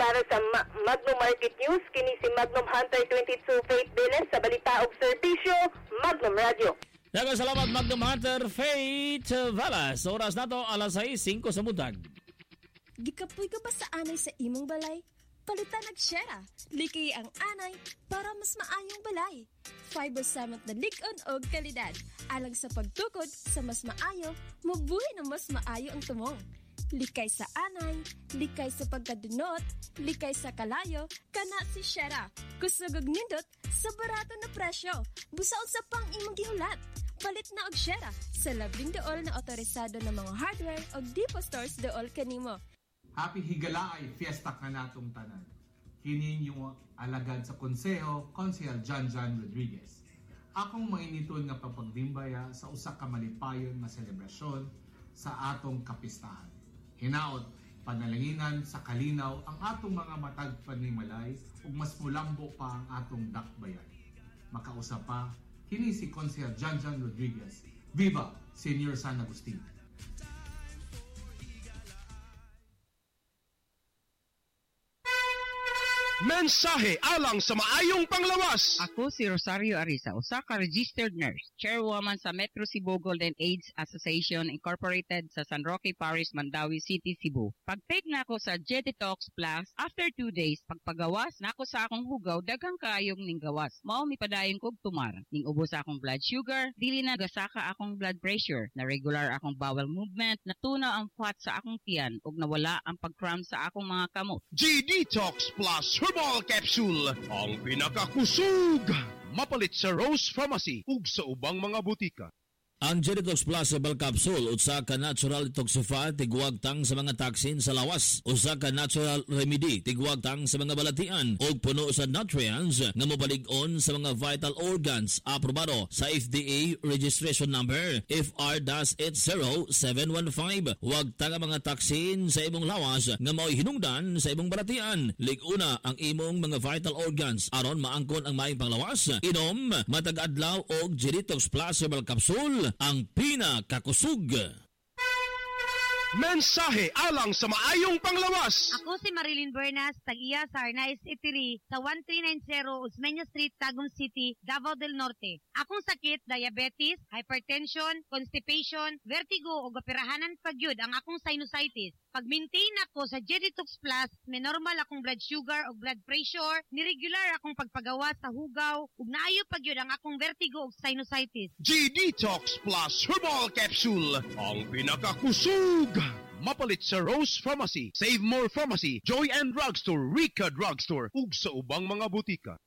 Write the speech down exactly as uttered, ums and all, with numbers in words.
para sa Ma- Magnum Market News, kini si Magnum Hunter twenty-two Faith Beles sa balita og serbisyo, Magnum Radio. Daghang salamat Magnum Hunter Faith Velas. Oras nato alas sais singko sa buntag. Gikapoy ka ba sa anay sa imong balay? Palitan nag-share. Liki ang anay para mas maayong balay. Fiber Summit na lik-on og kalidad. Alang sa pagtukod sa mas maayo, mabuhay na mas maayo ang tumong. Likay sa anay, likay sa pagkadunot, likay sa kalayo, kana si Shera. Kusugog nindot sa barato na presyo. Busaon sa pang imong gihulat. Palit na og Shera sa labing dool na otorisado ng mga hardware o depot stores dool kanimo. Happy Higalaay Fiesta ka natong tanan. Kini yung alagad sa konseho, Konsehal John John Rodriguez. Akong mainiton nga papagdimbaya sa usa ka malipayon nga selebrasyon sa atong kapistahan. Hinaot, panalanginan sa kalinaw ang atong mga matag panimalay ug mas mulambo pa ang atong dakbayan. Makausa pa, kini si Konsehal John John Rodriguez. Viva Senior San Agustin! Mensahe alang sa maayong panglawas. Ako si Rosario Arisa, usa ka registered nurse, chairwoman sa Metro Cebu Golden AIDS Association Incorporated sa San Roque Parish, Mandawi City, Cebu. Pag-take na ako sa Jetitox Plus, after two days, pagpagawas na ako sa akong hugaw, daghang kaayong ning gawas. Mao mi padayon kog tumar. Ning ubos sa akong blood sugar, dili na gasaka akong blood pressure, na regular akong bowel movement, natunaw ang fat sa akong tiyan, ug nawala ang pag-cramp sa akong mga kamot. G-Detox Plus Herbal Capsule, ang pinakakusog, mapalit sa Rose Pharmacy ug sa ubang mga butika. Ang G-Detox Plus Herbal Capsule, usa ka natural detoxify, tigwag tang sa mga toxin sa lawas. Usa ka natural remedy, tigwag tang sa mga balatian, o puno sa nutrients nga mobalig-on sa mga vital organs. Aprobado sa F D A registration number F R eight zero seven one five. Huwag tang mga toxin sa imong lawas nga mao'y hinungdan sa imong balatian. Lig-una ang imong mga vital organs aron maangkon ang maayong panglawas. Inom matag-adlaw og G-Detox Plus Herbal Capsule, ang pinakakusog. Mensahe alang sa maayong panglawas. Ako si Marilyn Buenas, tag-iya sa Arnaiz Eatery sa one three nine zero Osmeña Street, Tagum City, Davao del Norte. Akong sakit, diabetes, hypertension, constipation, vertigo o operahanan pagyud ang akong sinusitis. Pag-maintain ako sa G-Detox Plus, may normal akong blood sugar o blood pressure, niregular akong pagpagawa sa hugaw, ug naayo pagyud ang akong vertigo o sinusitis. G-Detox Plus Herbal Capsule, ang pinakakusog, mapalit sa Rose Pharmacy, Save More Pharmacy, Joy and Drugstore, Rica Drugstore ug sa ubang mga butika.